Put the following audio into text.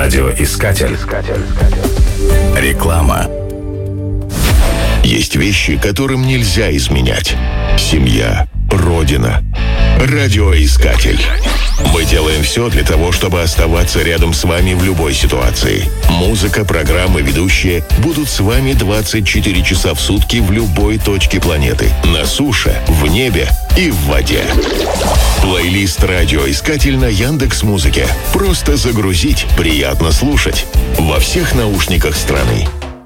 Радиоискатель. Реклама. Есть вещи, которым нельзя изменять. Семья, родина. Радиоискатель. Мы делаем все для того, чтобы оставаться рядом с вами в любой ситуации. Музыка, программы, ведущие будут с вами 24 часа в сутки в любой точке планеты. На суше, в небе и в воде. Плейлист «Радиоискатель» на Яндекс.Музыке. Просто загрузить, приятно слушать. Во всех наушниках страны.